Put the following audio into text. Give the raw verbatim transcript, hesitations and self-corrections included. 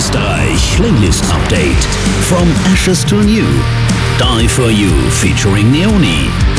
Österreich Playlist Update. From Ashes to New. Die for You featuring Neoni.